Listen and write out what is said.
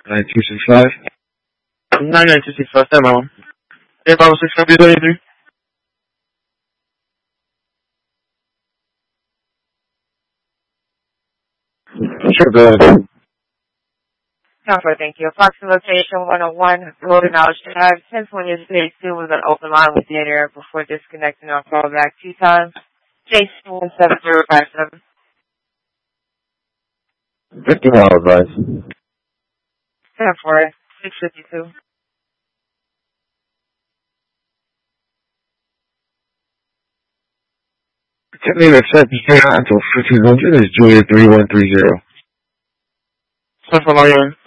9265. 9265, stand by. 8506, copy 23. Sure, go ahead. Comfort, thank you. Approximate location 101, Road Knowledge Drive. Since when you stayed still with an open line with dead air before disconnecting or call back 2 times. Jason 17057. 50 mile advice. 10 for it. 652. Attending accept stay out until 1500 is Julia 3130. Central Line.